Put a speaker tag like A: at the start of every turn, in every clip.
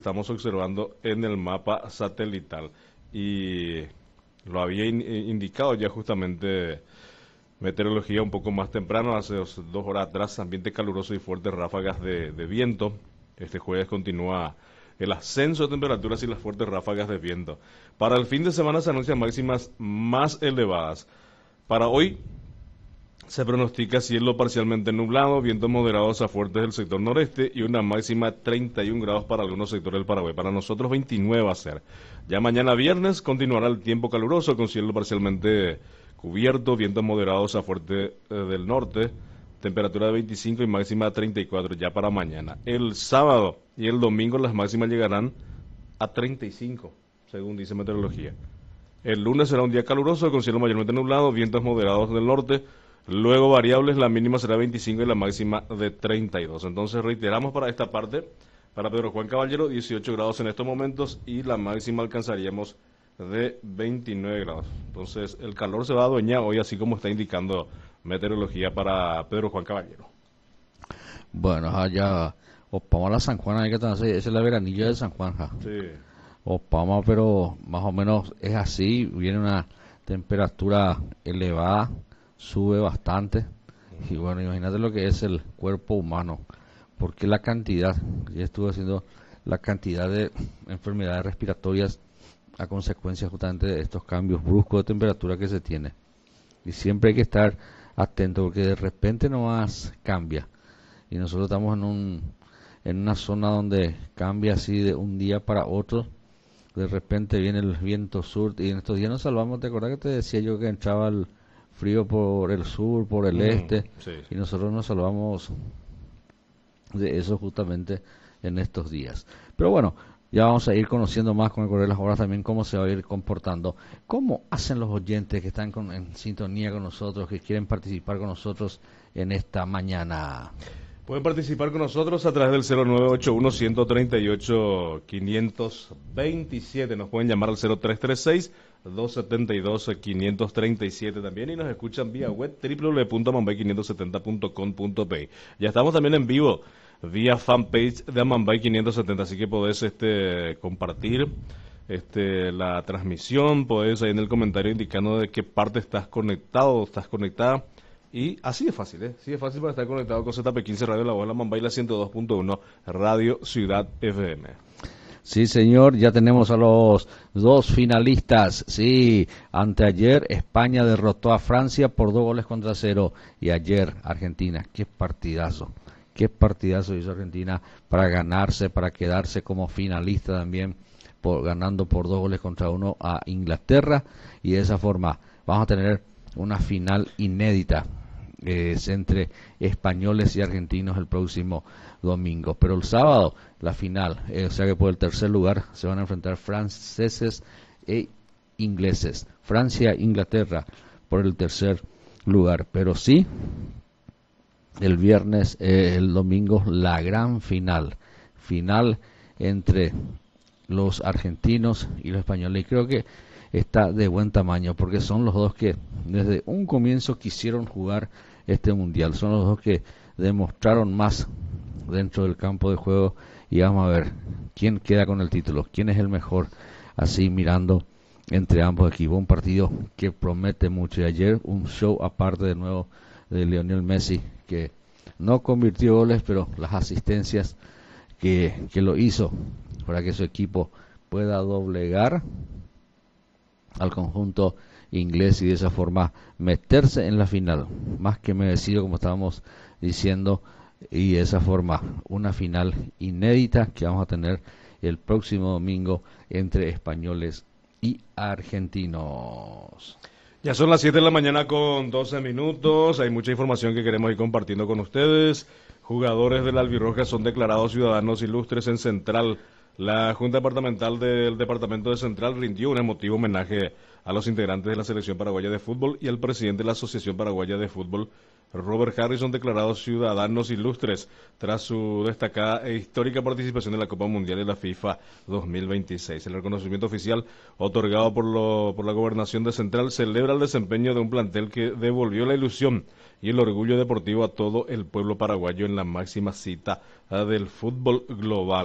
A: estamos observando en el mapa satelital. Y lo había indicado ya justamente meteorología un poco más temprano, hace 2 horas atrás, ambiente caluroso y fuertes ráfagas de viento. Este jueves continúa el ascenso de temperaturas y las fuertes ráfagas de viento. Para el fin de semana se anuncian máximas más elevadas. Para hoy se pronostica cielo parcialmente nublado, vientos moderados a fuertes del sector noreste y una máxima de 31 grados para algunos sectores del Paraguay. Para nosotros 29 va a ser. Ya mañana viernes continuará el tiempo caluroso con cielo parcialmente cubierto, vientos moderados a fuerte del norte, temperatura de 25 y máxima de 34 ya para mañana. El sábado y el domingo las máximas llegarán a 35, según dice meteorología. El lunes será un día caluroso con cielo mayormente nublado, vientos moderados del norte. Luego variables, la mínima será 25 y la máxima de 32. Entonces reiteramos para esta parte, para Pedro Juan Caballero, 18 grados en estos momentos y la máxima alcanzaríamos de 29 grados. Entonces el calor se va a adueñar hoy, así como está indicando meteorología para Pedro Juan Caballero.
B: Bueno, allá, Opama la San Juan, hay que tener, esa es la veranilla de San Juan, ja.
A: Sí.
B: Opama, pero más o menos es así, viene una temperatura elevada, sube bastante, y bueno, imagínate lo que es el cuerpo humano, porque la cantidad, ya estuve haciendo la cantidad de enfermedades respiratorias a consecuencia justamente de estos cambios bruscos de temperatura que se tiene. Y siempre hay que estar atento, porque de repente nomás cambia. Y nosotros estamos en una zona donde cambia así de un día para otro. De repente viene el viento sur y en estos días nos salvamos. ¿Te acuerdas que te decía yo que entraba el frío por el sur, por el este?
A: Sí.
B: Y nosotros nos salvamos de eso justamente en estos días. Pero bueno, ya vamos a ir conociendo más con el correr de las horas también cómo se va a ir comportando. ¿Cómo hacen los oyentes que están en sintonía con nosotros, que quieren participar con nosotros en esta mañana?
A: Pueden participar con nosotros a través del 0981-138-527. Nos pueden llamar al 0336-272-537 también y nos escuchan vía web www.amambay570.com.pe. Ya estamos también en vivo vía fanpage de Amambay 570, así que podés compartir la transmisión, podés ahí en el comentario indicando de qué parte estás conectado o estás conectada. Y así de fácil, ¿eh? Así de fácil para estar conectado con ZP15 Radio La Voz de la Mambay, la 102.1 Radio Ciudad FM.
B: Sí, señor, ya tenemos a los dos finalistas. Sí, anteayer España derrotó a Francia por 2 goles contra 0 y ayer Argentina. Qué partidazo hizo Argentina para ganarse, para quedarse como finalista también, ganando por 2 goles contra 1 a Inglaterra, y de esa forma vamos a tener una final inédita entre españoles y argentinos el próximo domingo. Pero el sábado la final, o sea que por el tercer lugar se van a enfrentar franceses e ingleses. Francia e Inglaterra por el tercer lugar. Pero sí, el viernes, el domingo, la gran final entre los argentinos y los españoles. Y creo que está de buen tamaño, porque son los dos que desde un comienzo quisieron jugar este mundial. Son los dos que demostraron más dentro del campo de juego, y vamos a ver quién queda con el título, quién es el mejor, así mirando entre ambos equipos. Un partido que promete mucho. Y ayer un show aparte de nuevo de Lionel Messi, que no convirtió goles, pero las asistencias que lo hizo para que su equipo pueda doblegar al conjunto inglés y de esa forma meterse en la final, más que merecido, como estábamos diciendo, y de esa forma una final inédita que vamos a tener el próximo domingo entre españoles y argentinos.
A: Ya son las 7 de la mañana con 12 minutos, hay mucha información que queremos ir compartiendo con ustedes. Jugadores de la Albirroja son declarados ciudadanos ilustres en Central. La Junta Departamental del Departamento de Central rindió un emotivo homenaje a los integrantes de la Selección Paraguaya de Fútbol y al presidente de la Asociación Paraguaya de Fútbol, Robert Harrison, declarados ciudadanos ilustres tras su destacada e histórica participación en la Copa Mundial de la FIFA 2026. El reconocimiento oficial otorgado por la Gobernación de Central celebra el desempeño de un plantel que devolvió la ilusión y el orgullo deportivo a todo el pueblo paraguayo en la máxima cita del fútbol global.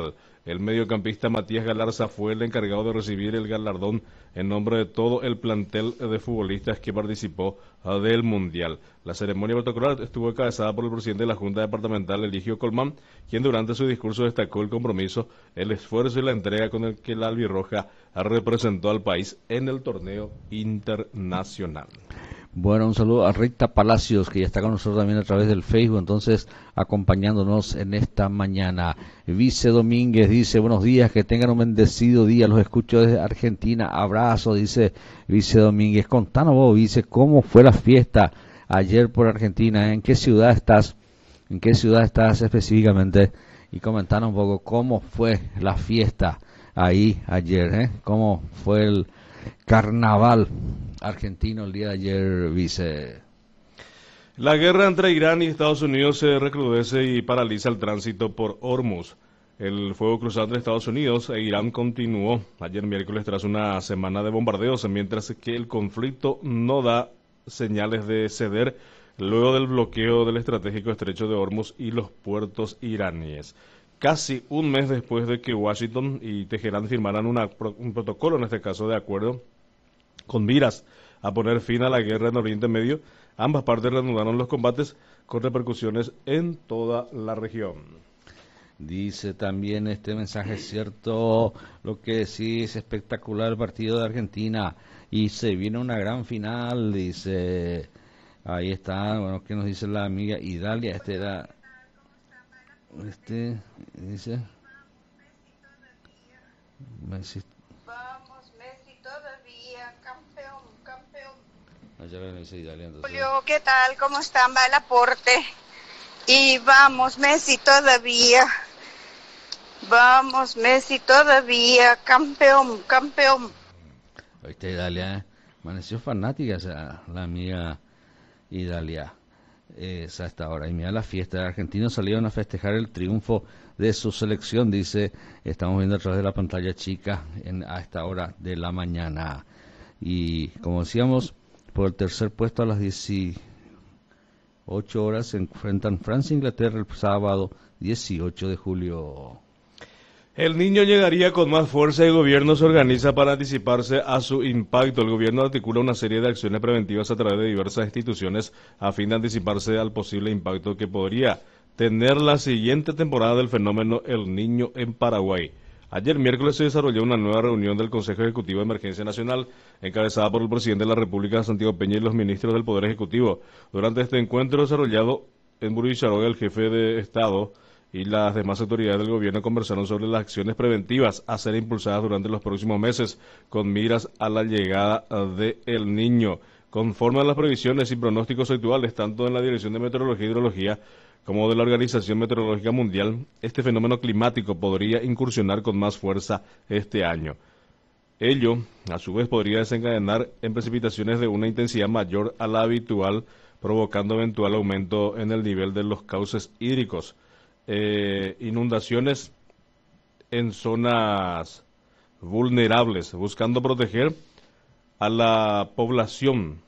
A: El mediocampista Matías Galarza fue el encargado de recibir el galardón en nombre de todo el plantel de futbolistas que participó del Mundial. La ceremonia protocolar estuvo encabezada por el presidente de la Junta Departamental, Eligio Colmán, quien durante su discurso destacó el compromiso, el esfuerzo y la entrega con el que la albirroja representó al país en el torneo internacional.
B: Bueno, un saludo a Rita Palacios, que ya está con nosotros también a través del Facebook, entonces acompañándonos en esta mañana. Vice Domínguez dice, buenos días, que tengan un bendecido día, los escucho desde Argentina, abrazo, dice Vice Domínguez. Contanos vos, Vice, ¿cómo fue la fiesta ayer por Argentina? ¿En qué ciudad estás? ¿En qué ciudad estás específicamente? Y comentanos un poco cómo fue la fiesta ahí ayer, cómo fue el carnaval argentino el día de ayer, Vice.
A: La guerra entre Irán y Estados Unidos se recrudece y paraliza el tránsito por Hormuz. El fuego cruzado entre Estados Unidos e Irán continuó ayer miércoles tras una semana de bombardeos, mientras que el conflicto no da señales de ceder luego del bloqueo del estratégico estrecho de Hormuz y los puertos iraníes. Casi un mes después de que Washington y Teherán firmaran un protocolo, en este caso de acuerdo, con miras a poner fin a la guerra en Oriente Medio, ambas partes reanudaron los combates con repercusiones en toda la región.
B: Dice también este mensaje, es cierto, lo que decís, es espectacular el partido de Argentina y se viene una gran final, dice, ahí está, bueno, ¿qué nos dice la amiga Idalia? Dice, Messi.
C: Vamos, Messi, todavía, campeón, campeón.
B: Allá le dice Idalia, entonces.
C: Julio, ¿qué tal? ¿Cómo están? Va el aporte. Y vamos, Messi, todavía. Vamos, Messi, todavía, campeón, campeón.
B: Ahí está Idalia, amaneció fanática la amiga Idalia. Es a esta hora. Y mira la fiesta. Los argentinos salieron a festejar el triunfo de su selección, dice, estamos viendo a través de la pantalla chica a esta hora de la mañana. Y como decíamos, por el tercer puesto a las 18 horas se enfrentan Francia e Inglaterra el sábado 18 de julio.
A: El niño llegaría con más fuerza y el gobierno se organiza para anticiparse a su impacto. El gobierno articula una serie de acciones preventivas a través de diversas instituciones a fin de anticiparse al posible impacto que podría tener la siguiente temporada del fenómeno El Niño en Paraguay. Ayer miércoles se desarrolló una nueva reunión del Consejo Ejecutivo de Emergencia Nacional, encabezada por el presidente de la República, Santiago Peña, y los ministros del Poder Ejecutivo. Durante este encuentro desarrollado en Buricharoga, el jefe de Estado y las demás autoridades del gobierno conversaron sobre las acciones preventivas a ser impulsadas durante los próximos meses, con miras a la llegada de El Niño. Conforme a las previsiones y pronósticos actuales, tanto en la Dirección de Meteorología y Hidrología como de la Organización Meteorológica Mundial, este fenómeno climático podría incursionar con más fuerza este año. Ello, a su vez, podría desencadenar en precipitaciones de una intensidad mayor a la habitual, provocando eventual aumento en el nivel de los cauces hídricos. Inundaciones en zonas vulnerables, buscando proteger a la población,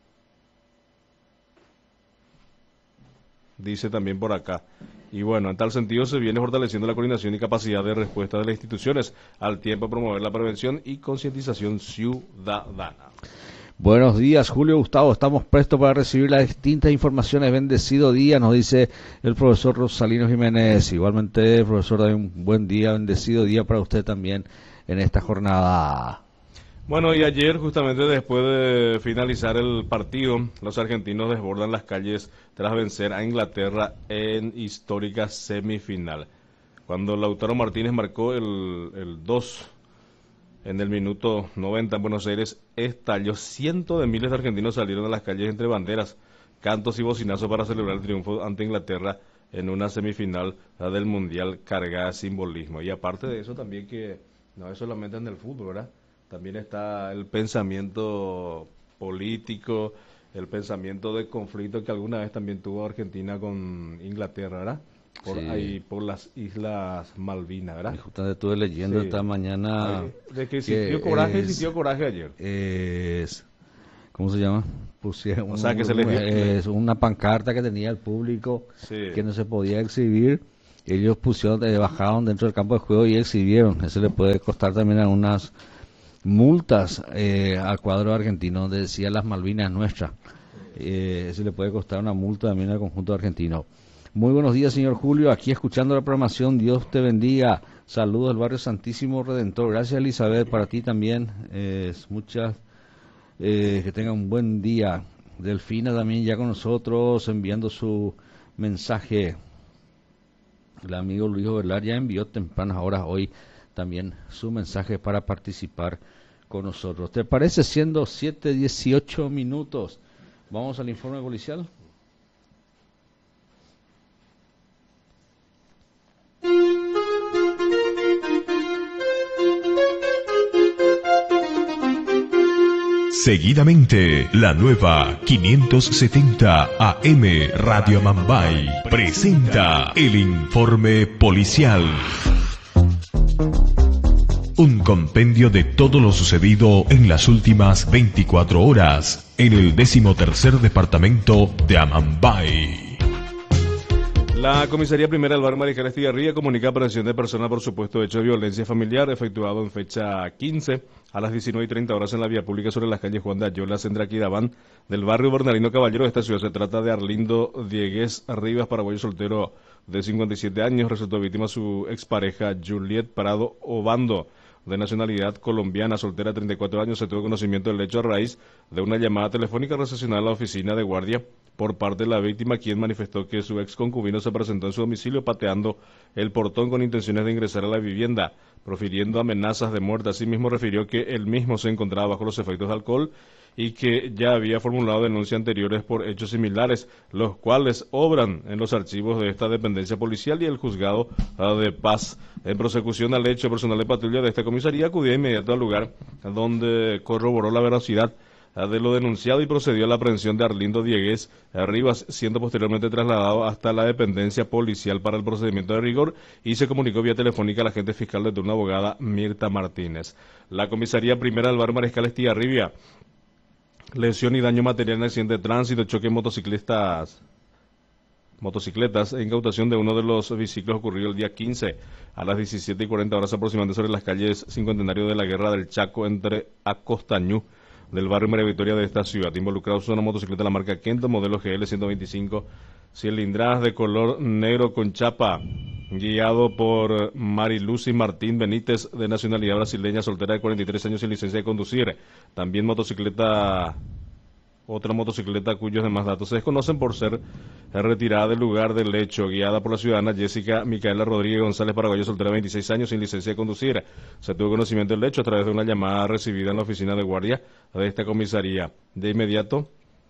A: dice también por acá. Y bueno, en tal sentido se viene fortaleciendo la coordinación y capacidad de respuesta de las instituciones, al tiempo de promover la prevención y concientización ciudadana.
B: Buenos días, Julio Gustavo. Estamos prestos para recibir las distintas informaciones. Bendecido día, nos dice el profesor Rosalino Jiménez. Igualmente, profesor, un buen día, bendecido día para usted también en esta jornada.
A: Bueno, y ayer, justamente después de finalizar el partido, los argentinos desbordan las calles tras vencer a Inglaterra en histórica semifinal. Cuando Lautaro Martínez marcó el 2 en el minuto 90 en Buenos Aires, estalló. Cientos de miles de argentinos salieron a las calles entre banderas, cantos y bocinazos para celebrar el triunfo ante Inglaterra en una semifinal del Mundial cargada de simbolismo. Y aparte de eso también, que no es solamente en el fútbol, ¿verdad? También está el pensamiento político, el pensamiento de conflicto que alguna vez también tuvo Argentina con Inglaterra, ¿verdad? Por
B: Sí.
A: ahí, por las Islas Malvinas, ¿verdad?
B: Y justamente estuve leyendo
A: Sí.
B: esta mañana
A: De que sintió coraje,
B: es-
A: sintió coraje ayer.
B: ¿cómo se llama? Pusieron
A: O sea, que se le-
B: es una pancarta que tenía el público
A: Sí.
B: que no se podía exhibir ellos bajaron dentro del campo de juego y exhibieron. Eso le puede costar también algunas multas al cuadro argentino, donde decía las Malvinas nuestras. Eso le puede costar una multa también al conjunto argentino. Muy buenos días, señor Julio, aquí escuchando la programación, Dios te bendiga. Saludos del barrio Santísimo Redentor. Gracias, Elizabeth, para ti también. Que tengan un buen día. Delfina también ya con nosotros, enviando su mensaje. El amigo Luis Ovelar ya envió tempranas horas hoy también su mensaje para participar con nosotros. ¿Te parece? Siendo 7:18 minutos. Vamos al informe policial.
D: Seguidamente, la nueva 570 AM Radio Amambay presenta el informe policial. Un compendio de todo lo sucedido en las últimas 24 horas en el 13º departamento de Amambay.
A: La Comisaría Primera del Barrio Mariscal Estigarribia comunica aprehensión de persona por supuesto hecho de violencia familiar efectuado en fecha 15 a las 19:30 horas en la vía pública sobre las calles Juan de Ayola, Sendraquidabán, del barrio Bernardino Caballero de esta ciudad. Se trata de Arlindo Diegues Rivas, paraguayo soltero de 57 años, resultó víctima su expareja Juliet Parado Obando, de nacionalidad colombiana, soltera de 34 años. Se tuvo conocimiento del hecho a raíz de una llamada telefónica recepcionada a la oficina de guardia por parte de la víctima, quien manifestó que su ex concubino se presentó en su domicilio pateando el portón con intenciones de ingresar a la vivienda, profiriendo amenazas de muerte. Asimismo refirió que él mismo se encontraba bajo los efectos de alcohol y que ya había formulado denuncias anteriores por hechos similares, los cuales obran en los archivos de esta dependencia policial y el juzgado de paz. En prosecución al hecho, personal de patrulla de esta comisaría acudió de inmediato al lugar, donde corroboró la veracidad de lo denunciado y procedió a la aprehensión de Arlindo Diegues Rivas, siendo posteriormente trasladado hasta la dependencia policial para el procedimiento de rigor, y se comunicó vía telefónica al agente fiscal de turno, abogada Mirta Martínez. La Comisaría Primera del Barrio Mariscal Estigarribia: lesión y daño material en accidente de tránsito, choque en motocicletas e incautación de uno de los biciclos ocurrió el día 15 a las 17:40 horas aproximadamente sobre las calles Cincuentenario de la Guerra del Chaco entre Acostañú del barrio María Victoria de esta ciudad. Involucrados una motocicleta de la marca Kento, modelo GL 125, cilindradas de color negro con chapa, guiado por Marilucy Martín Benítez, de nacionalidad brasileña, soltera de 43 años sin licencia de conducir. También otra motocicleta cuyos demás datos se desconocen por ser retirada del lugar del hecho, guiada por la ciudadana Jessica Micaela Rodríguez González, paraguayo, soltera de 26 años sin licencia de conducir. Se tuvo conocimiento del hecho a través de una llamada recibida en la oficina de guardia de esta comisaría. De inmediato,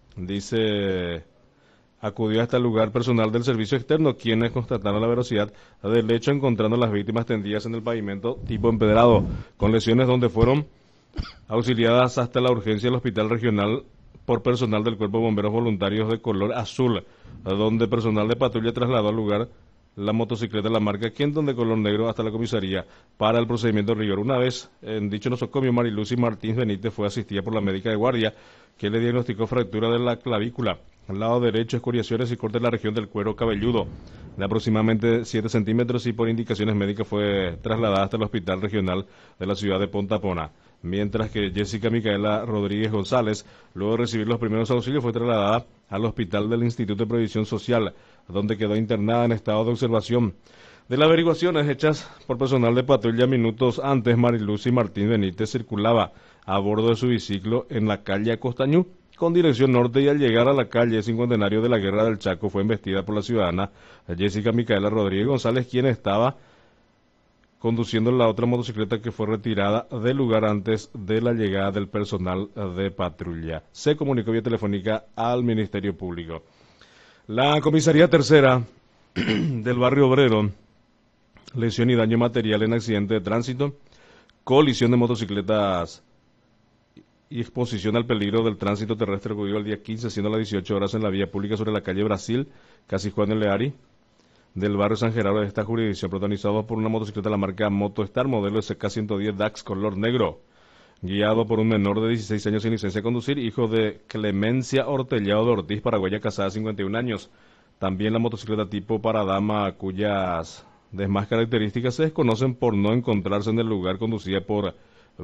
A: acudió hasta el lugar personal del servicio externo, quienes constataron la veracidad del hecho, encontrando las víctimas tendidas en el pavimento tipo empedrado, con lesiones donde fueron auxiliadas hasta la urgencia del hospital regional por personal del Cuerpo de Bomberos Voluntarios de color azul, donde personal de patrulla trasladó al lugar la motocicleta de la marca Kenton de color negro hasta la comisaría para el procedimiento de rigor. Una vez en dicho nosocomio, Marilucy Martínez Benítez fue asistida por la médica de guardia, que le diagnosticó fractura de la clavícula al lado derecho, escoriaciones y corte en la región del cuero cabelludo de aproximadamente 7 centímetros, y por indicaciones médicas fue trasladada hasta el hospital regional de la ciudad de Pontapona. Mientras que Jessica Micaela Rodríguez González, luego de recibir los primeros auxilios, fue trasladada al hospital del Instituto de Previsión Social, donde quedó internada en estado de observación. De las averiguaciones hechas por personal de patrulla minutos antes, Marilucy Martín Benítez circulaba a bordo de su biciclo en la calle Acostañú con dirección norte, y al llegar a la calle Cincuentenario de la Guerra del Chaco fue embestida por la ciudadana Jessica Micaela Rodríguez González, quien estaba conduciendo la otra motocicleta, que fue retirada del lugar antes de la llegada del personal de patrulla. Se comunicó vía telefónica al Ministerio Público. La Comisaría Tercera del Barrio Obrero: lesión y daño material en accidente de tránsito, colisión de motocicletas y exposición al peligro del tránsito terrestre ocurrió el día 15, siendo las 18 horas en la vía pública sobre la calle Brasil, casi Juan de Leari, del barrio San Gerardo de esta jurisdicción, protagonizado por una motocicleta de la marca Motostar, modelo SK110 DAX color negro, guiado por un menor de 16 años sin licencia de conducir, hijo de Clemencia Hortellado de Ortiz, paraguaya, casada, 51 años. También la motocicleta tipo para dama, cuyas demás características se desconocen por no encontrarse en el lugar, conducida por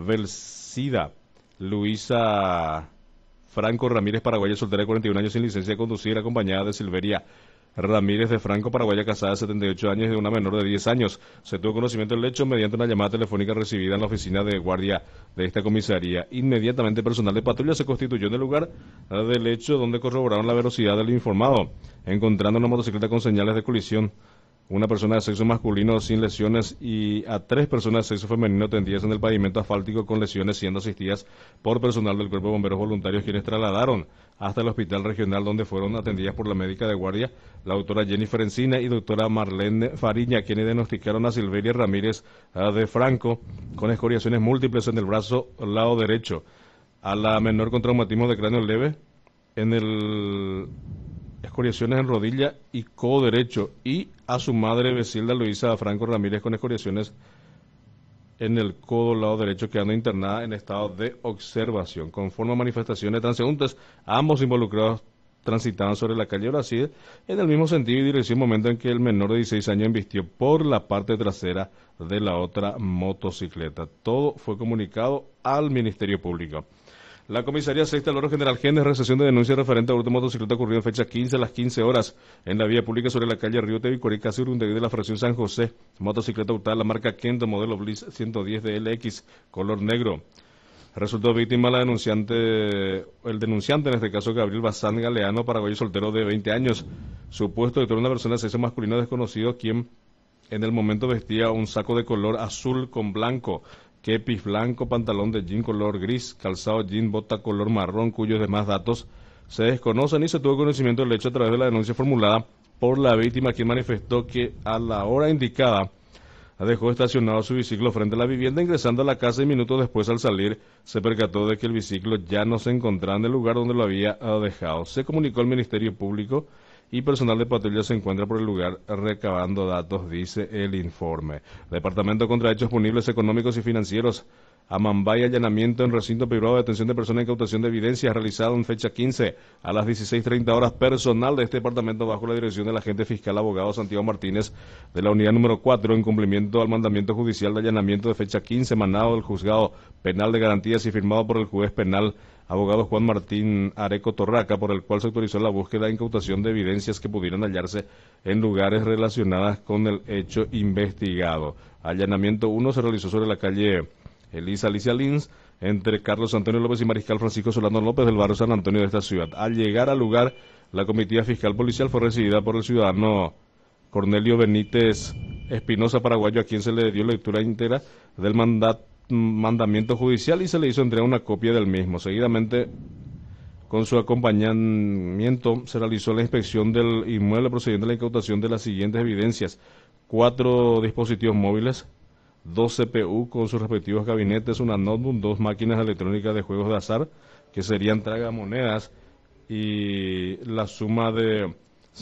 A: Velcida Luisa Franco Ramírez, paraguaya, soltera de 41 años, sin licencia de conducir, acompañada de Silveria Ramírez de Franco, paraguaya, casada de 78 años y de una menor de 10 años. Se tuvo conocimiento del hecho mediante una llamada telefónica recibida en la oficina de guardia de esta comisaría. Inmediatamente personal de patrulla se constituyó en el lugar del hecho, donde corroboraron la velocidad del informado, encontrando una motocicleta con señales de colisión, una persona de sexo masculino sin lesiones y a 3 personas de sexo femenino tendidas en el pavimento asfáltico con lesiones, siendo asistidas por personal del Cuerpo de Bomberos Voluntarios, quienes trasladaron hasta el hospital regional, donde fueron atendidas por la médica de guardia, la doctora Jennifer Encina y doctora Marlene Fariña, quienes diagnosticaron a Silveria Ramírez de Franco con escoriaciones múltiples en el brazo lado derecho, a la menor con traumatismo de cráneo leve en el escoriaciones en rodilla y codo derecho, y a su madre Becilda Luisa Franco Ramírez con escoriaciones en el codo lado derecho, quedando internada en estado de observación. Conforme a manifestaciones de transeúntes, ambos involucrados transitaban sobre la calle Brasil en el mismo sentido y dirección, momento en que el menor de 16 años embistió por la parte trasera de la otra motocicleta. Todo fue comunicado al Ministerio Público. La comisaría sexta del orden general Genes, recepción de denuncia referente a hurto de motocicleta ocurrido en fecha 15 a las 15 horas en la vía pública sobre la calle Río Tevicorí, casi Urundegui de la fracción San José. Motocicleta hurtada la marca Kento, modelo Bliss 110 de LX, color negro. Resultó víctima el denunciante, en este caso Gabriel Bazán Galeano, paraguayo, soltero de 20 años, supuesto autor de una persona de sexo masculino desconocido, quien en el momento vestía un saco de color azul con blanco, kepis blanco, pantalón de jean color gris, calzado jean, bota color marrón, cuyos demás datos se desconocen, y se tuvo conocimiento del hecho a través de la denuncia formulada por la víctima, quien manifestó que a la hora indicada dejó estacionado su biciclo frente a la vivienda, ingresando a la casa, y minutos después, al salir, se percató de que el biciclo ya no se encontraba en el lugar donde lo había dejado. Se comunicó al Ministerio Público y personal de patrulla se encuentra por el lugar recabando datos, dice el informe. Departamento contra Hechos Punibles Económicos y Financieros, Amambay, allanamiento en recinto privado de detención de personas e incautación de evidencias, realizado en fecha 15 a las 16:30 horas. Personal de este departamento, bajo la dirección del agente fiscal abogado Santiago Martínez, de la unidad número 4, en cumplimiento al mandamiento judicial de allanamiento de fecha 15, emanado del juzgado penal de garantías y firmado por el juez penal abogado Juan Martín Areco Torraca, por el cual se autorizó la búsqueda e incautación de evidencias que pudieran hallarse en lugares relacionadas con el hecho investigado. Allanamiento 1 se realizó sobre la calle Elisa Alicia Lins, entre Carlos Antonio López y Mariscal Francisco Solano López, del barrio San Antonio de esta ciudad. Al llegar al lugar, la comitiva fiscal policial fue recibida por el ciudadano Cornelio Benítez Espinosa, paraguayo, a quien se le dio lectura íntegra del mandamiento judicial y se le hizo entrega una copia del mismo. Seguidamente, con su acompañamiento, se realizó la inspección del inmueble, procediendo a la incautación de las siguientes evidencias: 4 dispositivos móviles, 2 CPU con sus respectivos gabinetes, una notebook, 2 máquinas electrónicas de juegos de azar, que serían tragamonedas, y la suma de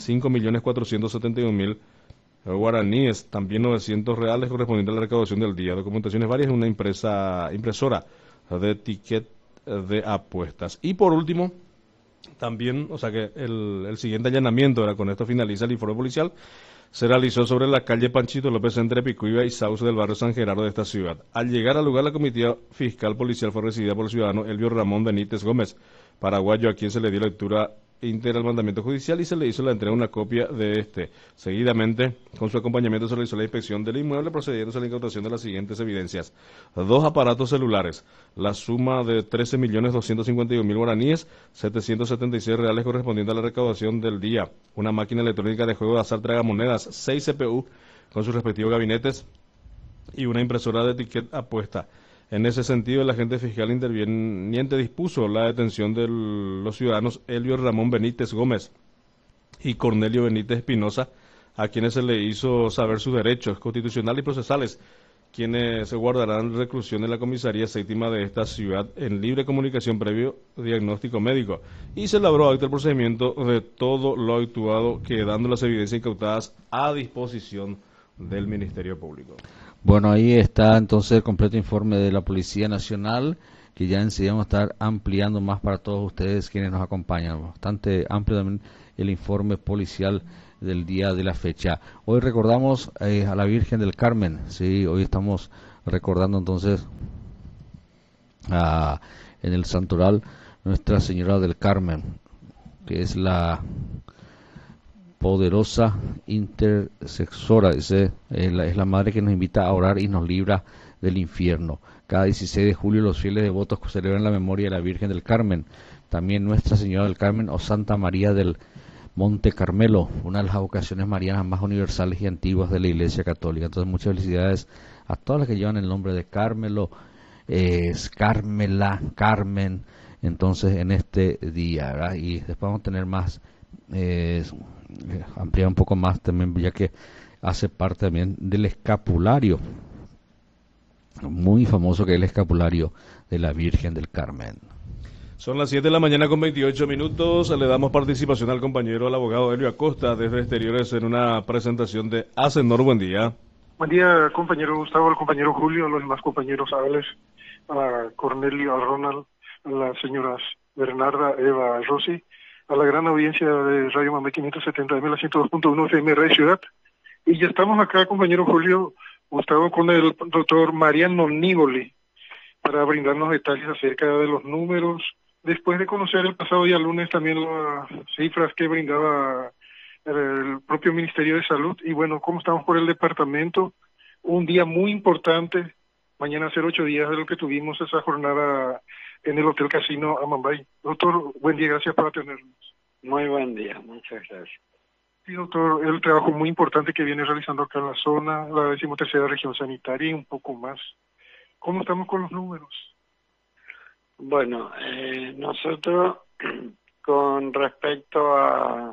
A: 5.471.000 guaraníes, también 900 reales correspondientes a la recaudación del día. Documentaciones varias, una impresora de ticket de apuestas. Y por último, también, o sea que el siguiente allanamiento, ahora con esto finaliza el informe policial, se realizó sobre la calle Panchito López, entre Picuiba y Sauce del barrio San Gerardo de esta ciudad. Al llegar al lugar, la comitiva fiscal policial fue recibida por el ciudadano Elvio Ramón Benítez Gómez, paraguayo, a quien se le dio lectura íntegra al mandamiento judicial y se le hizo la entrega de una copia de este. Seguidamente, con su acompañamiento, se realizó la inspección del inmueble, procediéndose a la incautación de las siguientes evidencias: 2 aparatos celulares, la suma de 13.251.000 guaraníes, 776 reales correspondiente a la recaudación del día, una máquina electrónica de juego de azar tragamonedas, 6 CPU con sus respectivos gabinetes y una impresora de ticket apuesta. En ese sentido, el agente fiscal interviniente dispuso la detención de los ciudadanos Elvio Ramón Benítez Gómez y Cornelio Benítez Espinosa, a quienes se le hizo saber sus derechos constitucionales y procesales, quienes se guardarán reclusión en la comisaría séptima de esta ciudad en libre comunicación previo diagnóstico médico. Y se elaboró acta el procedimiento de todo lo actuado, quedando las evidencias incautadas a disposición del Ministerio Público.
B: Bueno, ahí está entonces el completo informe de la Policía Nacional, que ya enseguida vamos a estar ampliando más para todos ustedes quienes nos acompañan. Bastante amplio también el informe policial del día de la fecha. Hoy recordamos a la Virgen del Carmen, sí, hoy estamos recordando entonces en el santoral Nuestra Señora del Carmen, que es la poderosa intercesora, es la madre que nos invita a orar y nos libra del infierno. Cada 16 de julio los fieles devotos celebran la memoria de la Virgen del Carmen, también Nuestra Señora del Carmen o Santa María del Monte Carmelo, una de las vocaciones marianas más universales y antiguas de la Iglesia Católica. Entonces muchas felicidades a todas las que llevan el nombre de Carmelo, Carmela, Carmen, entonces en este día, ¿verdad? Y después vamos a tener más, ampliar un poco más también, ya que hace parte también del escapulario, muy famoso, que es el escapulario de la Virgen del Carmen.
A: Son las 7 de la mañana con 28 minutos. Le damos participación al compañero, al abogado Elio Acosta, desde Exteriores, en una presentación de Acenor. Buen día.
E: Buen día, compañero Gustavo, al compañero Julio, a los demás compañeros Alex, a Cornelio, a Ronald, a las señoras Bernarda, Eva, Rosy, a la gran audiencia de Radio Mambay 570M, la 102.1 FM Radio Ciudad. Y ya estamos acá, compañero Julio, Gustavo, con el doctor Mariano Nívoli, para brindarnos detalles acerca de los números, después de conocer el pasado día lunes también las cifras que brindaba el propio Ministerio de Salud. Y bueno, ¿cómo estamos por el departamento? Un día muy importante, mañana hacer 8 días de lo que tuvimos esa jornada en el Hotel Casino Amambay. Doctor, buen día, gracias por atendernos.
F: Muy buen día, muchas gracias.
E: Sí, doctor, el trabajo muy importante que viene realizando acá en la zona, la 13ª región sanitaria y un poco más. ¿Cómo estamos con los números?
F: Bueno, nosotros con respecto a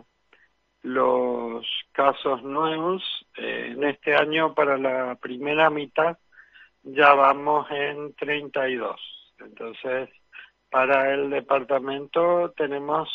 F: los casos nuevos, en este año para la primera mitad ya vamos en 32. Entonces, para el departamento tenemos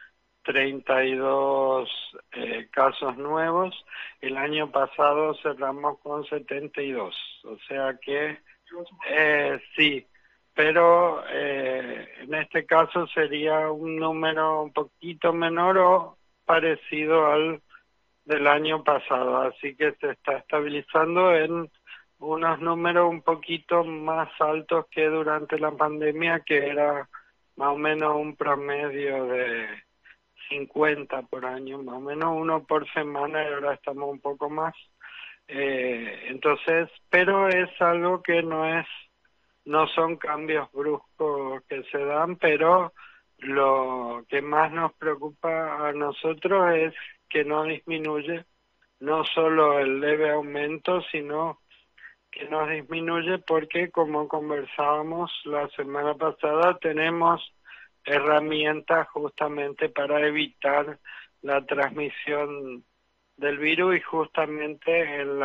F: 32 casos nuevos. El año pasado cerramos con 72. O sea que sí, pero en este caso sería un número un poquito menor o parecido al del año pasado, así que se está estabilizando en unos números un poquito más altos que durante la pandemia, que era más o menos un promedio de 50 por año, más o menos uno por semana, y ahora estamos un poco más. Entonces, pero es algo que no son cambios bruscos que se dan, pero lo que más nos preocupa a nosotros es que no disminuye, no solo el leve aumento, sino que nos disminuye porque, como conversábamos la semana pasada, tenemos herramientas justamente para evitar la transmisión del virus, y justamente en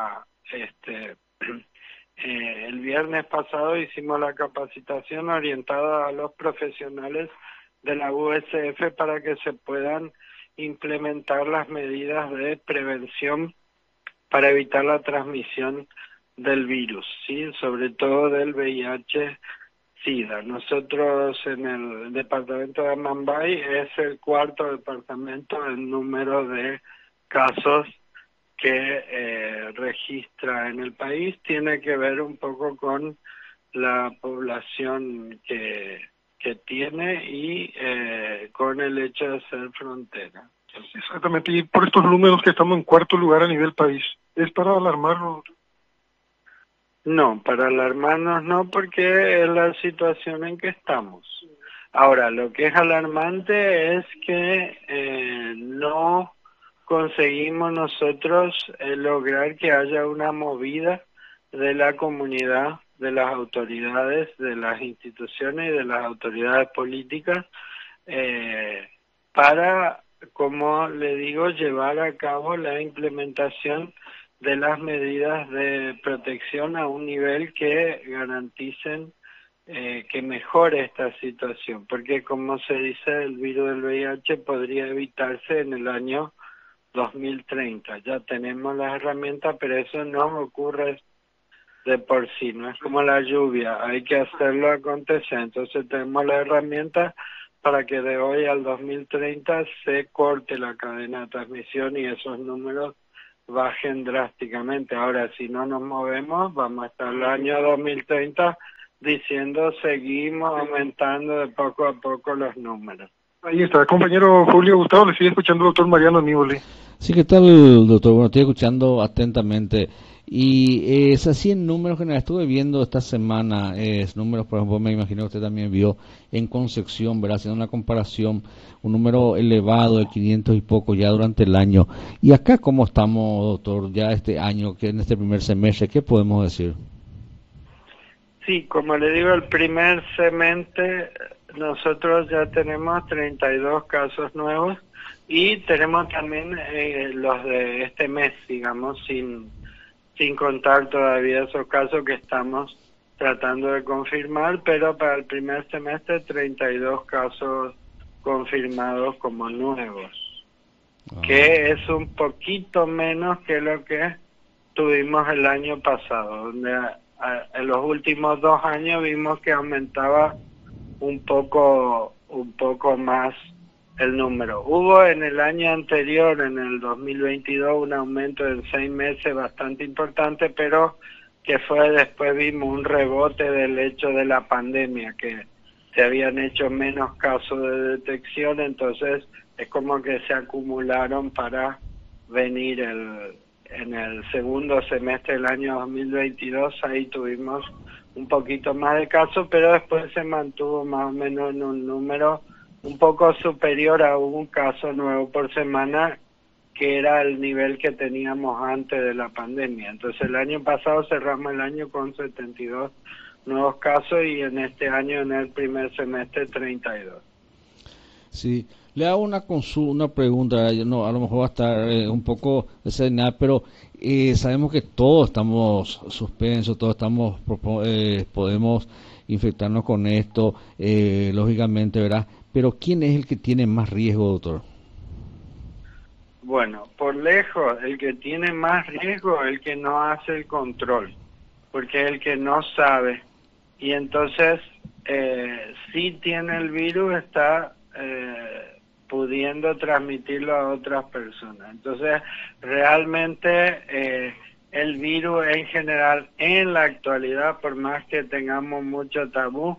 F: el viernes pasado hicimos la capacitación orientada a los profesionales de la USF para que se puedan implementar las medidas de prevención para evitar la transmisión del virus, ¿sí? Sobre todo del VIH-Sida. Nosotros en el departamento de Amambay es el 4º departamento en número de casos que registra en el país. Tiene que ver un poco con la población que tiene y con el hecho de ser frontera.
E: Exactamente, y por estos números que estamos en 4º lugar a nivel país, ¿es para alarmarnos?
F: No, para alarmarnos no, porque es la situación en que estamos. Ahora, lo que es alarmante es que no conseguimos nosotros lograr que haya una movida de la comunidad, de las autoridades, de las instituciones y de las autoridades políticas para, como le digo, llevar a cabo la implementación de las medidas de protección a un nivel que garanticen que mejore esta situación, porque, como se dice, el virus del VIH podría evitarse en el año 2030. Ya tenemos las herramientas, pero eso no ocurre de por sí, no es como la lluvia, hay que hacerlo acontecer. Entonces tenemos la herramienta para que de hoy al 2030 se corte la cadena de transmisión y esos números bajen drásticamente. Ahora, si no nos movemos, vamos a estar el año 2030 diciendo seguimos aumentando de poco a poco los números.
E: Ahí está, compañero Julio Gustavo, le sigue escuchando el doctor Mariano Nívoli.
B: Sí, ¿qué tal, doctor? Bueno, estoy escuchando atentamente. Y es así en números generales. Estuve viendo esta semana números, por ejemplo, me imagino que usted también vio en Concepción, ¿verdad? Haciendo una comparación, un número elevado de 500 y poco ya durante el año. ¿Y acá cómo estamos, doctor, ya este año, que en este primer semestre? ¿Qué podemos decir?
F: Sí, como le digo, el primer semestre nosotros ya tenemos 32 casos nuevos y tenemos también los de este mes, digamos, sin contar todavía esos casos que estamos tratando de confirmar, pero para el primer semestre 32 casos confirmados como nuevos, que es un poquito menos que lo que tuvimos el año pasado, donde en los últimos 2 años vimos que aumentaba un poco más el número. Hubo en el año anterior, en el 2022, un aumento en 6 meses bastante importante, pero que fue después vimos un rebote del hecho de la pandemia, que se habían hecho menos casos de detección, entonces es como que se acumularon para venir en el segundo semestre del año 2022, ahí tuvimos un poquito más de casos, pero después se mantuvo más o menos en un número un poco superior a un caso nuevo por semana, que era el nivel que teníamos antes de la pandemia. Entonces el año pasado cerramos el año con 72 nuevos casos y en este año, en el primer semestre, 32.
B: Sí, le hago una pregunta, no, a lo mejor va a estar un poco desordenada, pero sabemos que todos estamos suspensos, todos estamos podemos infectarnos con esto, lógicamente, ¿verdad? Pero ¿quién es el que tiene más riesgo, doctor?
F: Bueno, por lejos, el que tiene más riesgo es el que no hace el control, porque es el que no sabe. Y entonces, si tiene el virus, está pudiendo transmitirlo a otras personas. Entonces, realmente el virus en general, en la actualidad, por más que tengamos mucho tabú,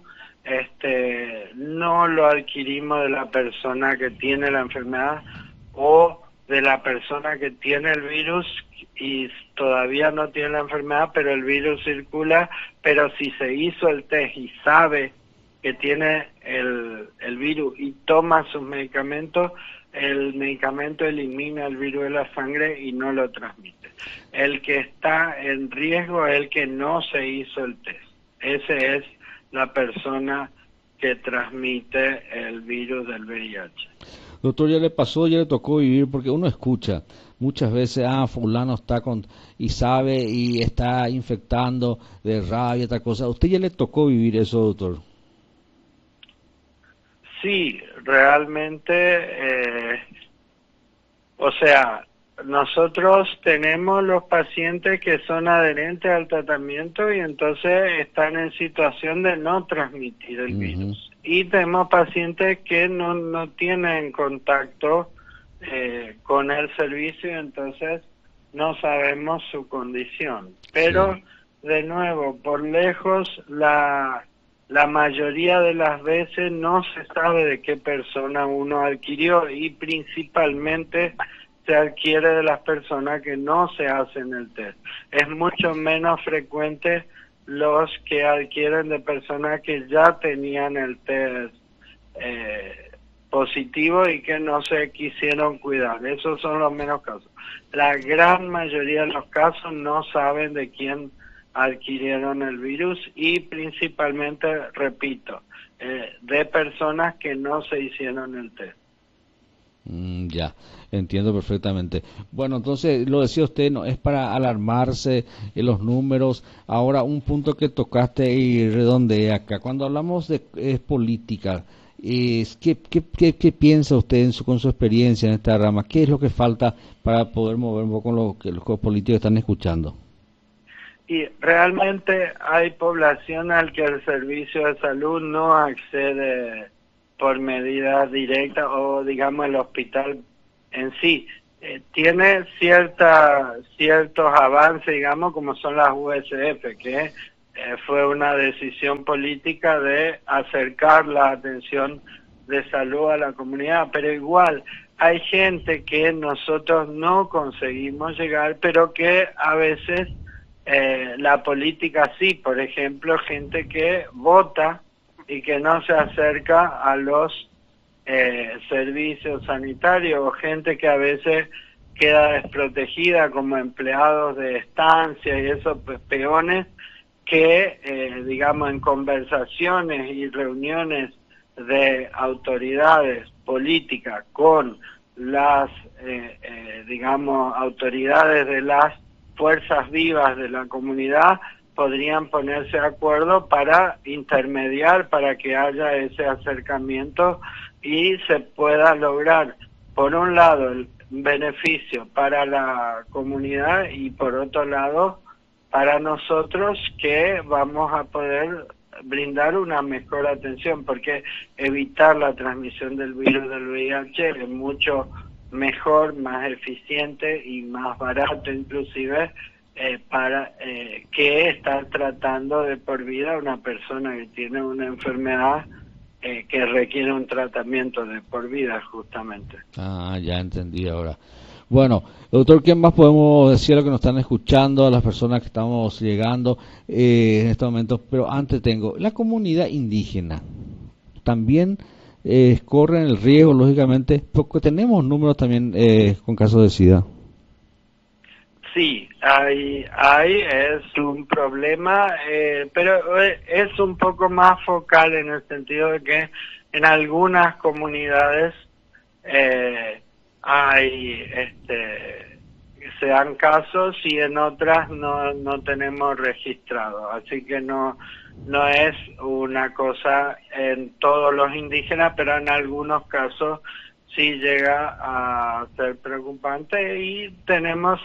F: no lo adquirimos de la persona que tiene la enfermedad o de la persona que tiene el virus y todavía no tiene la enfermedad, pero el virus circula, pero si se hizo el test y sabe que tiene el virus y toma sus medicamentos, el medicamento elimina el virus de la sangre y no lo transmite. El que está en riesgo es el que no se hizo el test. Ese es la persona que transmite el virus del VIH.
B: Doctor, ya le tocó vivir, porque uno escucha muchas veces, fulano está y sabe y está infectando de rabia, esta cosa. ¿A usted ya le tocó vivir eso, doctor?
F: Sí, realmente, o sea, nosotros tenemos los pacientes que son adherentes al tratamiento y entonces están en situación de no transmitir el virus. Y tenemos pacientes que no tienen contacto con el servicio y entonces no sabemos su condición. Pero, de nuevo, por lejos, la mayoría de las veces no se sabe de qué persona uno adquirió y principalmente se adquiere de las personas que no se hacen el test. Es mucho menos frecuente los que adquieren de personas que ya tenían el test positivo y que no se quisieron cuidar. Esos son los menos casos. La gran mayoría de los casos no saben de quién adquirieron el virus y principalmente, repito, de personas que no se hicieron el test.
B: Ya, entiendo perfectamente. Bueno, entonces, lo decía usted, no es para alarmarse en los números. Ahora, un punto que tocaste y redondeé acá. Cuando hablamos de política, ¿qué piensa usted con su experiencia en esta rama? ¿Qué es lo que falta para poder mover un poco lo que los políticos están escuchando?
F: Y realmente hay población al que el servicio de salud no accede por medidas directas, o digamos el hospital en sí tiene ciertos avances, digamos, como son las USF, que fue una decisión política de acercar la atención de salud a la comunidad, pero igual hay gente que nosotros no conseguimos llegar, pero que a veces la política sí. Por ejemplo, gente que vota y que no se acerca a los servicios sanitarios, o gente que a veces queda desprotegida como empleados de estancia y esos peones que, digamos, en conversaciones y reuniones de autoridades políticas con las, digamos, autoridades de las fuerzas vivas de la comunidad, podrían ponerse de acuerdo para intermediar, para que haya ese acercamiento y se pueda lograr, por un lado, el beneficio para la comunidad y por otro lado, para nosotros, que vamos a poder brindar una mejor atención, porque evitar la transmisión del virus del VIH es mucho mejor, más eficiente y más barato inclusive para que estar tratando de por vida a una persona que tiene una enfermedad que requiere un tratamiento de por vida justamente.
B: Ah, ya entendí ahora. Bueno, doctor, ¿qué más podemos decir a los que nos están escuchando, a las personas que estamos llegando en estos momentos? Pero antes la comunidad indígena también corren el riesgo, lógicamente, porque tenemos números también con casos de SIDA.
F: Sí, es un problema, pero es un poco más focal en el sentido de que en algunas comunidades se dan casos y en otras no tenemos registrado, así que no es una cosa en todos los indígenas, pero en algunos casos sí llega a ser preocupante, y tenemos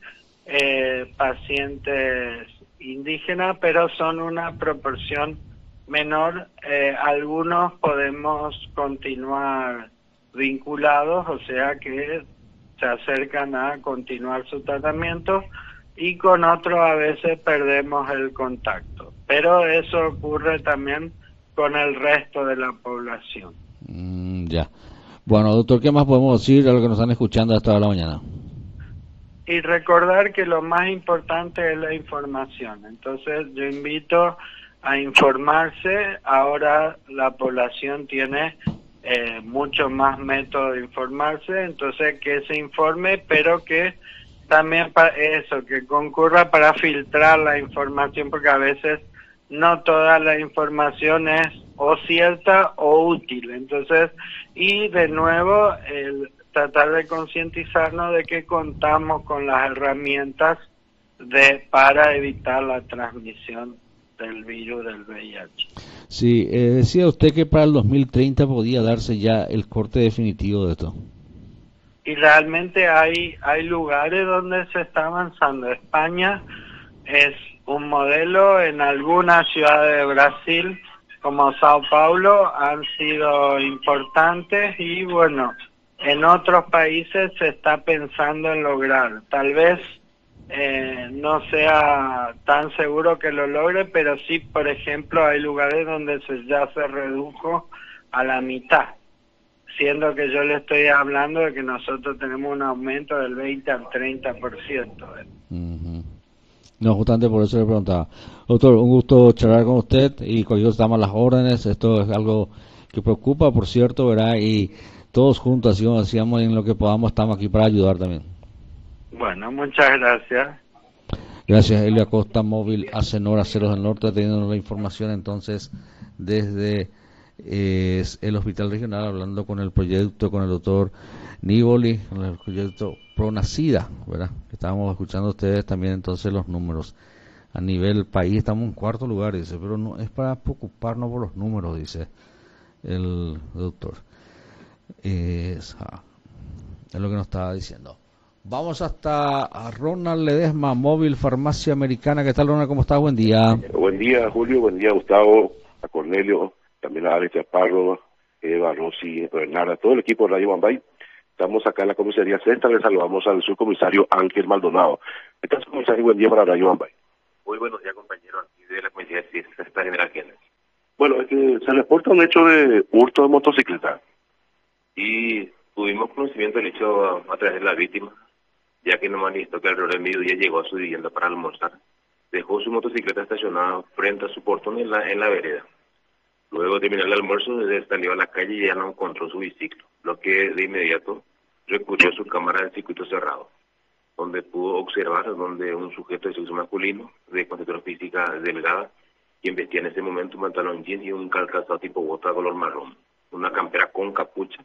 F: pacientes indígenas, pero son una proporción menor. Algunos podemos continuar vinculados, o sea que se acercan a continuar su tratamiento, y con otros a veces perdemos el contacto, pero eso ocurre también con el resto de la población.
B: Ya. Bueno, doctor, ¿qué más podemos decir a los que nos están escuchando hasta la mañana?
F: Y recordar que lo más importante es la información. Entonces yo invito a informarse. Ahora la población tiene mucho más métodos de informarse, entonces que se informe, pero que también que concurra para filtrar la información, porque a veces no toda la información es o cierta o útil. Entonces, y de nuevo, tratar de concientizarnos de que contamos con las herramientas para evitar la transmisión del virus del VIH.
B: Sí, decía usted que para el 2030 podía darse ya el corte definitivo de esto.
F: Y realmente hay lugares donde se está avanzando. España es un modelo. En algunas ciudades de Brasil, como Sao Paulo, han sido importantes, y bueno, en otros países se está pensando en lograr. Tal vez no sea tan seguro que lo logre, pero sí, por ejemplo, hay lugares donde ya se redujo a la mitad, siendo que yo le estoy hablando de que nosotros tenemos un aumento del 20 al 30%.
B: No, justamente por eso le preguntaba. Doctor, un gusto charlar con usted, y cuando estamos a las órdenes. Esto es algo que preocupa, por cierto, ¿verdad? Y todos juntos, así como decíamos, en lo que podamos, estamos aquí para ayudar también.
F: Bueno, muchas gracias.
B: Gracias, Elio Acosta, móvil Acenor, Aceros del Norte, teniendo la información entonces desde el Hospital Regional, hablando con el proyecto, con el doctor Nívoli, con el proyecto Pronacida, ¿verdad? Estábamos escuchando ustedes también entonces los números. A nivel país estamos en cuarto lugar, dice, pero no es para preocuparnos por los números, dice el doctor. Es lo que nos estaba diciendo. Vamos hasta a Ronald Ledesma, Móvil Farmacia Americana. ¿Qué tal, Ronald? ¿Cómo estás? Buen día.
G: Buen día, Julio. Buen día, Gustavo, a Cornelio, también a Alex Chaparro, Eva, Rosy, Bernarda, todo el equipo de Radio Mambay. Estamos acá en la comisaría sexta. Le saludamos al subcomisario Ángel Maldonado. ¿Qué tal, subcomisario? Buen día para Radio Mambay.
H: Muy buenos días, compañero, aquí de la comisaría sexta General Kennedy.
G: Bueno, es que se reporta un hecho de hurto de motocicleta.
H: Y tuvimos conocimiento del hecho a través de la víctima, ya que nos manifestó que alrededor del mediodía llegó a su vivienda para almorzar. Dejó su motocicleta estacionada frente a su portón en la vereda. Luego de terminar el almuerzo, salió a la calle y ya no encontró su biciclo, lo que de inmediato recurrió a su cámara de circuito cerrado, donde pudo observar donde un sujeto de sexo masculino, de constitución física delgada, quien vestía en ese momento un pantalón jeans y un calzado tipo bota color marrón, una campera con capucha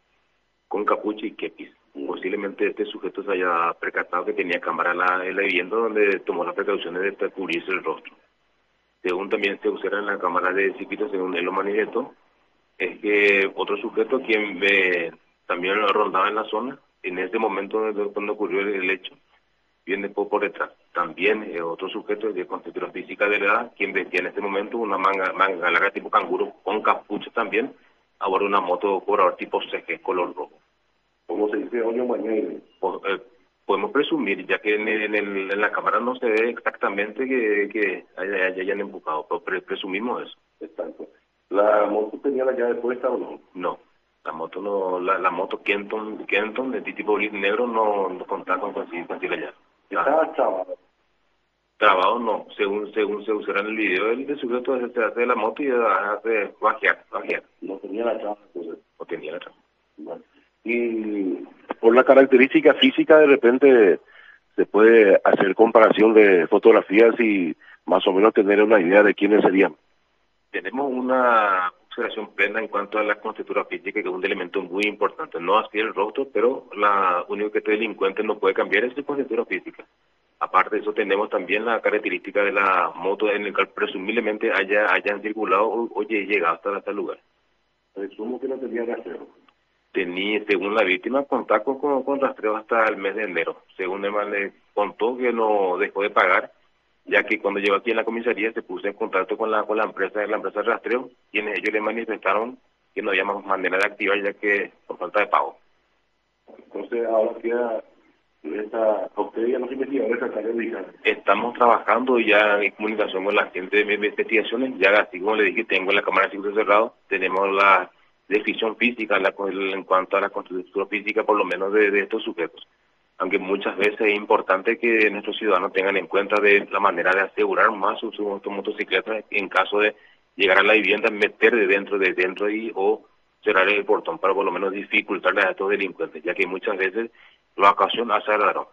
H: y kepis. Posiblemente este sujeto se haya percatado que tenía cámara en la vivienda, donde tomó las precauciones de cubrirse el rostro. Según también se observa en la cámara de circuito, según él lo manifestó, es que otro sujeto quien también rondaba en la zona, en ese momento cuando ocurrió el hecho, viene por detrás. También otro sujeto de constitución física de la edad, quien vestía en ese momento una manga larga tipo canguro con capucha también, a bordo de una moto cobrador tipo CG color rojo.
G: Como se dice, hoy o mañana.
H: Podemos presumir, ya que en la cámara no se ve exactamente que hayan empujado, pero presumimos eso.
G: Exacto. ¿La moto tenía la llave puesta o no?
H: No, la moto no, la moto Kenton de tipo gris negro no contaba con conseguir la llave.
G: ¿Estaba trabado?
H: Trabado no, según se observa en el video, el sujeto se hace de la moto y hace bajear.
G: No tenía la llave, entonces.
H: No tenía la llave.
G: Bueno. Y por la característica física, de repente se puede hacer comparación de fotografías y más o menos tener una idea de quiénes serían.
H: Tenemos una observación plena en cuanto a la constitución física, que es un elemento muy importante. No así el rostro, pero la único que este delincuente no puede cambiar es su constitución física. Aparte de eso, tenemos también la característica de la moto en el cual presumiblemente hayan circulado o llegado hasta el lugar.
G: Presumo que no tenía rastreo.
H: Según la víctima, contacto con rastreo hasta el mes de enero. Según él le contó que no dejó de pagar, ya que cuando llegó aquí en la comisaría se puso en contacto con la empresa de rastreo, quienes ellos le manifestaron que no había más manera de activar, ya que por falta de pago.
G: Entonces ahora queda a usted y a los investigadores tratar de ubicar.
H: Estamos trabajando ya en comunicación con la gente de investigaciones, ya así como le dije, tengo en la cámara de circuito cerrado, tenemos la definición física en cuanto a la constitución física, por lo menos de estos sujetos. Aunque muchas veces es importante que nuestros ciudadanos tengan en cuenta de la manera de asegurar más su motocicleta en caso de llegar a la vivienda, meter de dentro y o cerrar el portón para por lo menos dificultarle a estos delincuentes, ya que muchas veces la ocasión hace al ladrón.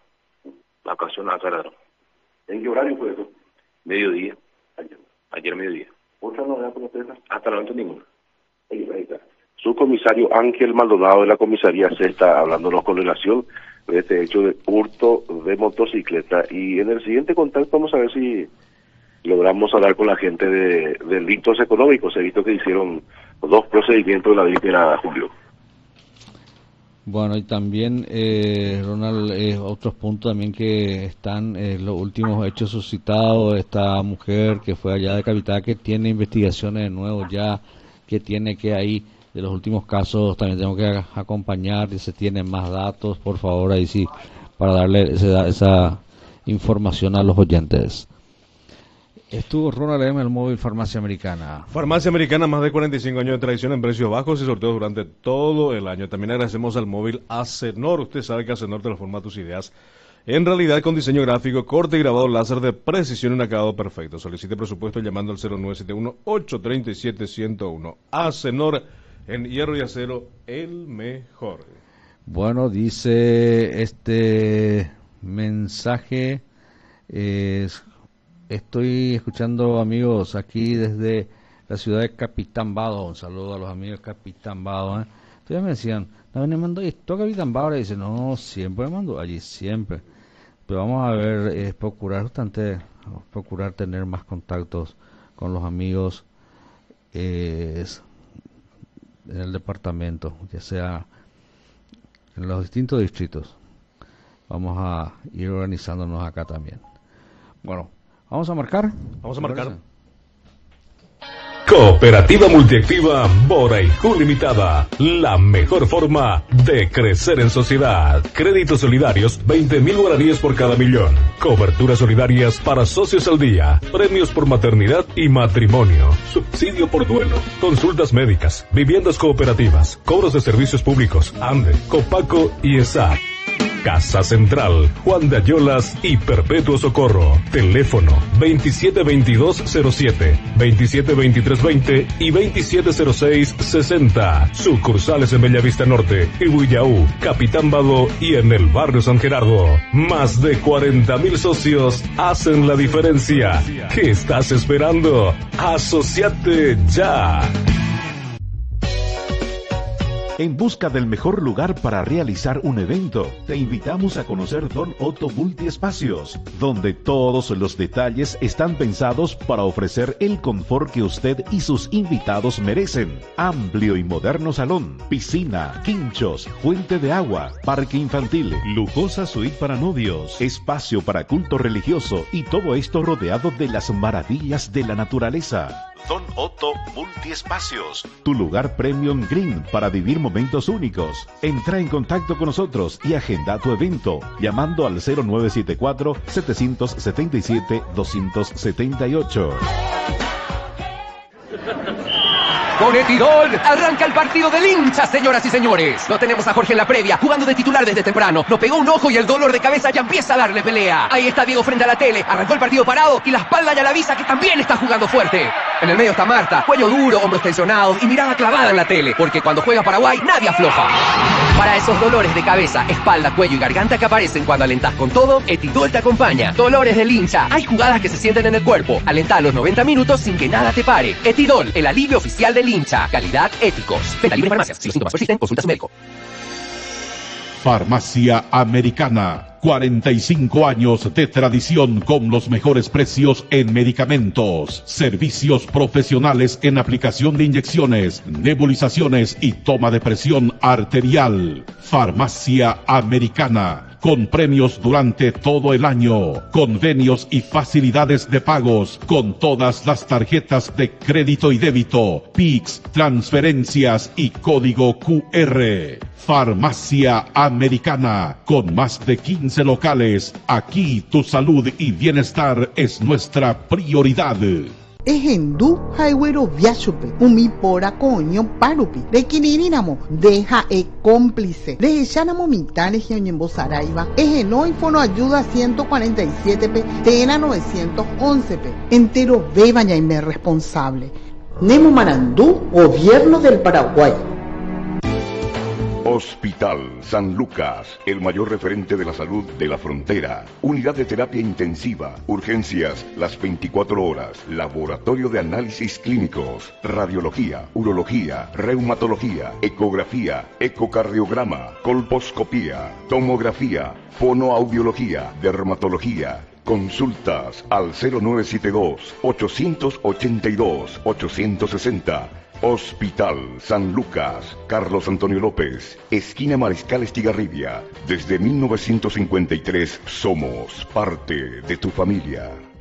G: ¿En qué horario fue eso?
H: Mediodía. Ayer mediodía.
G: ¿Otra novedad por ustedes?
H: Hasta el momento ninguna.
G: Ahí está. Subcomisario Ángel Maldonado de la comisaría sexta, hablándonos con relación de este hecho de hurto de motocicleta. Y en el siguiente contacto vamos a ver si logramos hablar con la gente de delitos económicos. He visto que hicieron 2 procedimientos la víspera, Julio.
B: Bueno, y también, Ronald, otros puntos también que están, los últimos hechos suscitados, esta mujer que fue allá decapitada, que tiene investigaciones de nuevo ya, que tiene que ahí, de los últimos casos, también tengo que acompañar, y se tienen más datos, por favor, ahí sí, para darle esa información a los oyentes. Estuvo Ronald M. el Móvil Farmacia Americana.
A: Farmacia Americana, más de 45 años de tradición en precios bajos y sorteos durante todo el año. También agradecemos al móvil Acenor. Usted sabe que Acenor transforma tus ideas en realidad con diseño gráfico, corte y grabado láser de precisión y un acabado perfecto. Solicite presupuesto llamando al 0971-837-101. Acenor, en hierro y acero, el mejor.
B: Bueno, dice este mensaje, estoy escuchando, amigos, aquí desde la ciudad de Capitán Bado. Un saludo a los amigos de Capitán Bado. Entonces me decían, ¿no me mandó esto Capitán Bado? Y dice, no, siempre me mandó allí, siempre. Pero vamos a ver, procurar tener más contactos con los amigos en el departamento, ya sea en los distintos distritos. vamos a ir organizándonos acá también. Bueno, vamos a marcar.
A: Vamos a marcar.
D: Cooperativa Multiactiva Boraicú Limitada, la mejor forma de crecer en sociedad. Créditos solidarios, 20.000 guaraníes por cada millón. Coberturas solidarias para socios al día. Premios por maternidad y matrimonio. Subsidio por duelo. Consultas médicas. Viviendas cooperativas. Cobros de servicios públicos. ANDE, Copaco y ESAT. Casa Central, Juan de Ayolas y Perpetuo Socorro. Teléfono 272207, 272320 y 270660. Sucursales en Bellavista Norte, Ibuyaú, Capitán Bado y en el barrio San Gerardo. Más de 40.000 socios hacen la diferencia. ¿Qué estás esperando? ¡Asociate ya!
I: En busca del mejor lugar para realizar un evento, te invitamos a conocer Don Otto Multiespacios, donde todos los detalles están pensados para ofrecer el confort que usted y sus invitados merecen. Amplio y moderno salón, piscina, quinchos, fuente de agua, parque infantil, lujosa suite para novios, espacio para culto religioso y todo esto rodeado de las maravillas de la naturaleza. Don Otto Multiespacios, tu lugar premium green para vivir momentos únicos. Entra en contacto con nosotros y agenda tu evento llamando al 0974-777-278.
J: Con Etidol, arranca el partido del hincha, señoras y señores. Lo tenemos a Jorge en la previa, jugando de titular desde temprano. Nos pegó un ojo y el dolor de cabeza ya empieza a darle pelea. Ahí está Diego frente a la tele, arrancó el partido parado y la espalda ya le avisa que también está jugando fuerte. En el medio está Marta, cuello duro, hombros tensionados y mirada clavada en la tele, porque cuando juega Paraguay nadie afloja. Para esos dolores de cabeza, espalda, cuello y garganta que aparecen cuando alentás con todo, Etidol te acompaña. Dolores del hincha, hay jugadas que se sienten en el cuerpo. Alentá los 90 minutos sin que nada te pare. Etidol, el alivio oficial del hincha. Calidad, éticos. Venta libre en farmacias. Si los síntomas persisten, consulta a su médico.
K: Farmacia Americana. 45 años de tradición con los mejores precios en medicamentos. Servicios profesionales en aplicación de inyecciones, nebulizaciones y toma de presión arterial. Farmacia Americana. Con premios durante todo el año, convenios y facilidades de pagos con todas las tarjetas de crédito y débito, PIX, transferencias y código QR. Farmacia Americana, con más de 15 locales. Aquí tu salud y bienestar es nuestra prioridad.
L: Ejendu Highway Viachupe, Umipora Coño Parupi, de Quinirinamo, deja cómplice, de Echanamo Mitanes y Oñembo Saraiva, Ejenoi Fono Ayuda 147P, Tena 911P, entero bebaña y me responsable. Nemo Marandú, Gobierno del Paraguay.
M: Hospital San Lucas, el mayor referente de la salud de la frontera. Unidad de terapia intensiva, urgencias las 24 horas, laboratorio de análisis clínicos, radiología, urología, reumatología, ecografía, ecocardiograma, colposcopía, tomografía, fonoaudiología, dermatología. Consultas al 0972-882-860. Hospital San Lucas, Carlos Antonio López, esquina Mariscal Estigarribia. Desde 1953 somos parte de tu familia.